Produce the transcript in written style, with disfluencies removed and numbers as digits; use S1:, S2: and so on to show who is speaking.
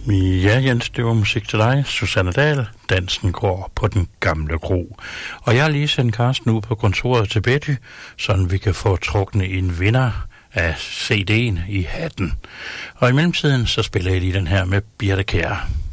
S1: Ja, Jens, det var musik til dig. Susanne Dahl, Dansen går på den gamle kro. Og jeg har lige sendt Carsten ud på kontoret til Betty, så vi kan få trukne en vinder af CD'en i hatten. Og i mellemtiden, så spiller jeg lige den her med Birthe Kjær.